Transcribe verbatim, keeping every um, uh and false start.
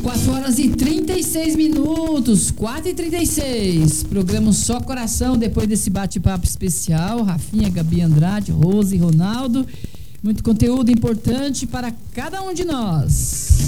quatro horas e trinta e seis minutos, quatro e trinta e seis. Programa Só Coração, depois desse bate-papo especial. Rafinha, Gabi Andrade, Rose e Ronaldo. Muito conteúdo importante para cada um de nós.